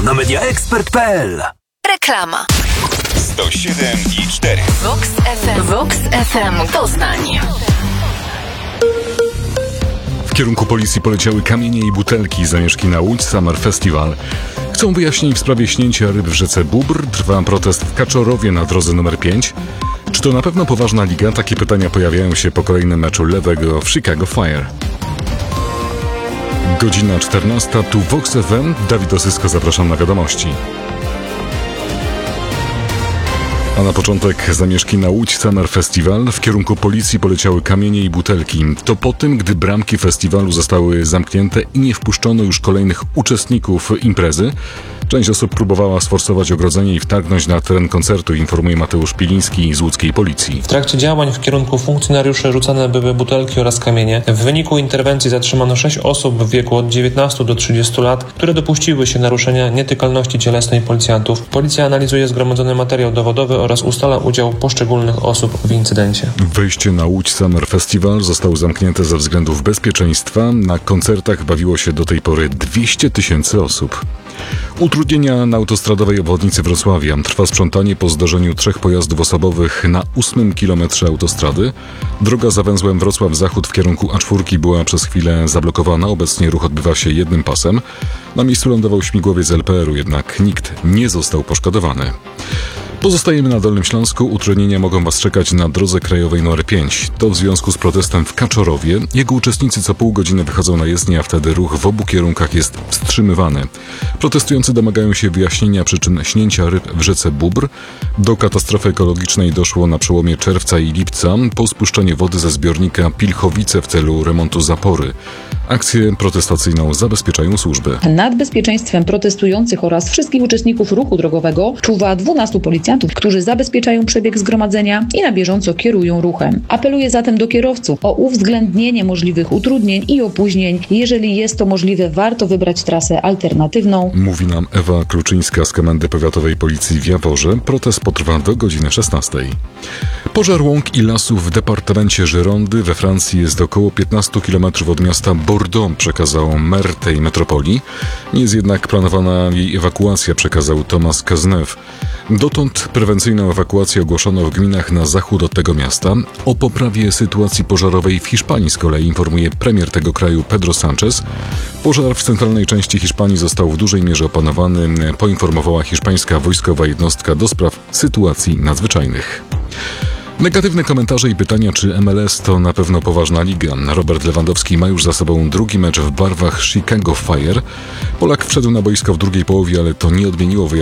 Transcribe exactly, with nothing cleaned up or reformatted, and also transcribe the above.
na media ekspert kropka p l. Reklama. sto siedem i cztery. Vox F M. Vox F M Poznań. W kierunku policji poleciały kamienie i butelki zamieszki na Łódź Summer Festival. Chcą wyjaśnień w sprawie śnięcia ryb w rzece Bóbr. Trwa protest w Kaczorowie na drodze numer pięć. Czy to na pewno poważna liga? Takie pytania pojawiają się po kolejnym meczu lewego w Chicago Fire. Godzina czternasta, tu Vox F M. Dawid Osysko, zapraszam na wiadomości. A na początek zamieszki na Łódź Summer Festival. W kierunku policji poleciały kamienie i butelki. To po tym, gdy bramki festiwalu zostały zamknięte i nie wpuszczono już kolejnych uczestników imprezy. Część osób próbowała sforsować ogrodzenie i wtargnąć na teren koncertu, informuje Mateusz Piliński z łódzkiej policji. W trakcie działań w kierunku funkcjonariuszy rzucane były butelki oraz kamienie. W wyniku interwencji zatrzymano sześć osób w wieku od dziewiętnastu do trzydziestu lat, które dopuściły się naruszenia nietykalności cielesnej policjantów. Policja analizuje zgromadzony materiał dowodowy oraz ustala udział poszczególnych osób w incydencie. Wejście na Łódź Summer Festival zostało zamknięte ze względów bezpieczeństwa. Na koncertach bawiło się do tej pory dwieście tysięcy osób. Utrudnienia na autostradowej obwodnicy Wrocławia. Trwa sprzątanie po zdarzeniu trzech pojazdów osobowych na ósmym kilometrze autostrady. Droga za węzłem Wrocław-Zachód w kierunku A cztery była przez chwilę zablokowana. Obecnie ruch odbywa się jednym pasem. Na miejscu lądował śmigłowiec L P R-u, jednak nikt nie został poszkodowany. Pozostajemy na Dolnym Śląsku. Utrudnienia mogą Was czekać na drodze krajowej numer pięć. To w związku z protestem w Kaczorowie. Jego uczestnicy co pół godziny wychodzą na jezdnię, a wtedy ruch w obu kierunkach jest wstrzymywany. Protestujący domagają się wyjaśnienia przyczyn śnięcia ryb w rzece Bóbr. Do katastrofy ekologicznej doszło na przełomie czerwca i lipca po spuszczeniu wody ze zbiornika Pilchowice w celu remontu zapory. Akcję protestacyjną zabezpieczają służby. Nad bezpieczeństwem protestujących oraz wszystkich uczestników ruchu drogowego czuwa dwunastu policjantów, którzy zabezpieczają przebieg zgromadzenia i na bieżąco kierują ruchem. Apeluję zatem do kierowców o uwzględnienie możliwych utrudnień i opóźnień. Jeżeli jest to możliwe, warto wybrać trasę alternatywną. Mówi nam Ewa Kluczyńska z Komendy Powiatowej Policji w Jaworze. Protest potrwa do godziny szesnastej. Pożar łąk i lasów w departamencie Girondy we Francji jest około piętnaście kilometrów od miasta Bordeaux, przekazał mer tej metropolii. Nie jest jednak planowana jej ewakuacja, przekazał Thomas Cazeneuve. Dotąd prewencyjną ewakuację ogłoszono w gminach na zachód od tego miasta. O poprawie sytuacji pożarowej w Hiszpanii z kolei informuje premier tego kraju Pedro Sánchez. Pożar w centralnej części Hiszpanii został w dużej mierze opanowany, poinformowała hiszpańska wojskowa jednostka do spraw sytuacji nadzwyczajnych. Negatywne komentarze i pytania, czy M L S to na pewno poważna liga. Robert Lewandowski ma już za sobą drugi mecz w barwach Chicago Fire. Polak wszedł na boisko w drugiej połowie, ale to nie odmieniło wyjaśnienia.